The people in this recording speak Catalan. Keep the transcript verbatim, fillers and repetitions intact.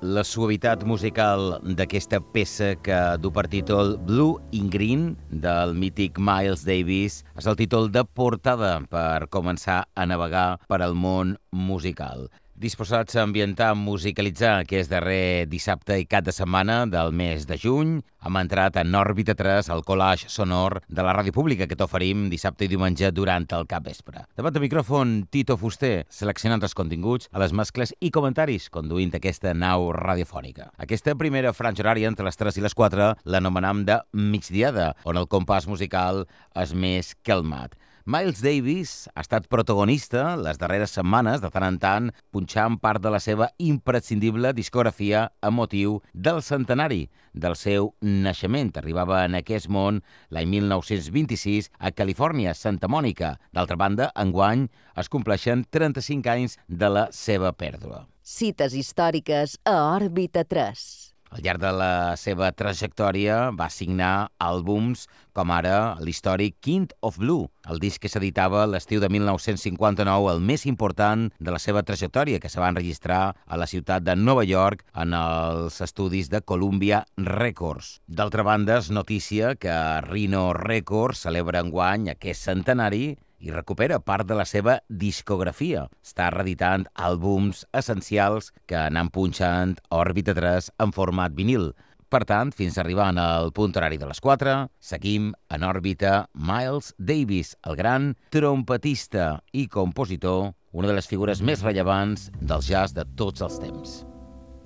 la suavitat musical d'aquesta peça que du per títol Blue in Green del mític Miles Davis és el títol de portada per començar a navegar per al món musical. Disposats a ambientar, musicalitzar aquest darrer dissabte i cap de setmana del mes de juny, hem entrat en òrbita tres, el collage sonor de la ràdio pública que t'oferim dissabte i diumenge durant el capvespre. Davant del micròfon, Tito Fuster, seleccionant els continguts a les mescles i comentaris, conduint aquesta nau radiofònica. Aquesta primera franja horària entre les tres i les quatre l'anomenam de migdiada, on el compàs musical és més calmat. Miles Davis ha estat protagonista les darreres setmanes, de tant en tant, punxant part de la seva imprescindible discografia a motiu del centenari del seu naixement. Arribava en aquest món l'any mil nou-cents vint-i-sis a Califòrnia, Santa Mònica. D'altra banda, enguany es compleixen trenta-cinc anys de la seva pèrdua. Cites històriques a Òrbita tres. Al llarg de la seva trajectòria va signar àlbums com ara l'històric King of Blue, el disc que s'editava l'estiu de mil nou-cents cinquanta-nou, el més important de la seva trajectòria, que se va enregistrar a la ciutat de Nova York en els estudis de Columbia Records. D'altra banda, és notícia que Rhino Records celebra enguany aquest centenari i recupera part de la seva discografia. Està reeditant àlbums essencials que anem punxant Òrbita tres en format vinil. Per tant, fins arribant al punt horari de les quatre, seguim en òrbita Miles Davis, el gran trompetista i compositor, una de les figures més rellevants del jazz de tots els temps.